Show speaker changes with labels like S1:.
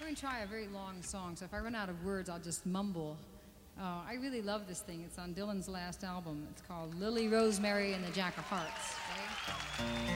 S1: going to try a very long song, so if I run out of words, I'll just mumble. I really love this thing. It's on Dylan's last album. It's called Lily Rosemary and the Jack of Hearts. Okay?